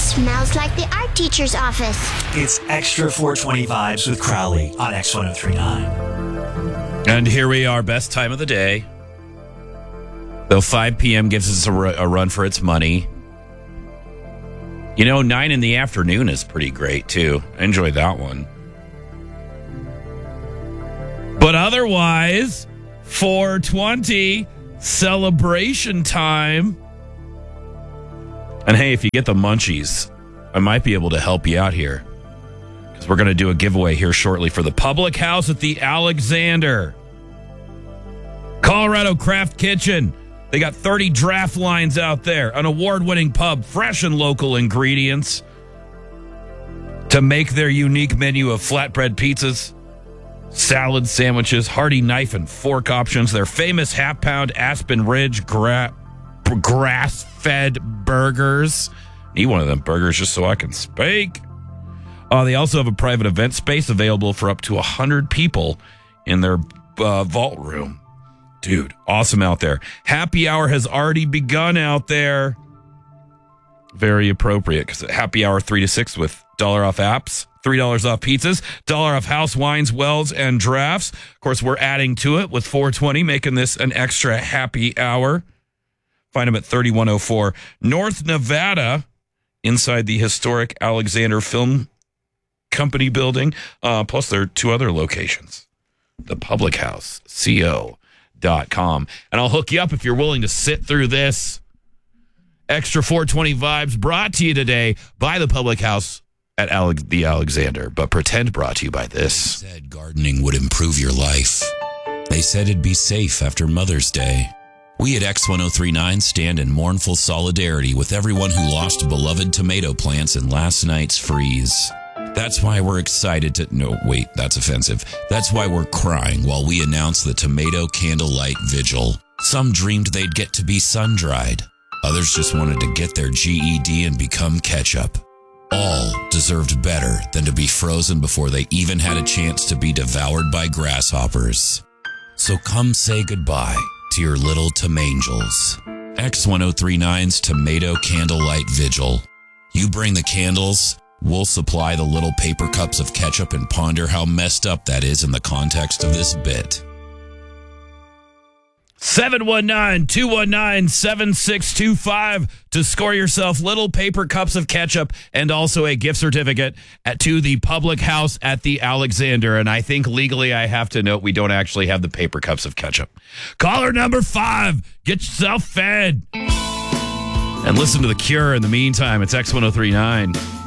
Smells like the art teacher's office. It's Extra 420 Vibes with Crowley on X1039. And here we are, best time of the day. Though 5 p.m. gives us a run for its money. 9 in the afternoon is pretty great, too. I enjoy that one. But otherwise, 420, celebration time. And hey, if you get the munchies, I might be able to help you out here. Because we're going to do a giveaway here shortly for the Public House at the Alexander. Colorado Craft Kitchen. They got 30 draft lines out there. An award-winning pub, fresh and local ingredients to make their unique menu of flatbread pizzas, salad sandwiches, hearty knife and fork options, their famous half-pound Aspen Ridge grass-fed burgers. Need one of them burgers just so I can speak. They also have a private event space available for up to 100 people in their vault room. Dude, awesome out there. Happy hour has already begun out there. Very appropriate because happy hour 3 to 6 with $1 off apps, $3 off pizzas, $1 off house wines, wells, and drafts. Of course, we're adding to it with 420, making this an extra happy hour. Find them at 3104 North Nevada, inside the historic Alexander Film Company building. Plus, there are 2 other locations. The Public House, CO.com. And I'll hook you up if you're willing to sit through this. Extra 420 Vibes brought to you today by the Public House at the Alexander, but pretend brought to you by this. They said gardening would improve your life. They said it'd be safe after Mother's Day. We at X1039 stand in mournful solidarity with everyone who lost beloved tomato plants in last night's freeze. That's why we're excited to... No, wait, that's offensive. That's why we're crying while we announce the Tomato Candlelight Vigil. Some dreamed they'd get to be sun-dried. Others just wanted to get their GED and become ketchup. All deserved better than to be frozen before they even had a chance to be devoured by grasshoppers. So come say goodbye to your little tomangels. X1039's Tomato Candlelight Vigil. You bring the candles... We'll supply the little paper cups of ketchup and ponder how messed up that is in the context of this bit. 719-219-7625 to score yourself little paper cups of ketchup and also a gift certificate to the Public House at the Alexander. And I think legally I have to note we don't actually have the paper cups of ketchup. Caller number 5, get yourself fed. And listen to The Cure in the meantime. It's X1039.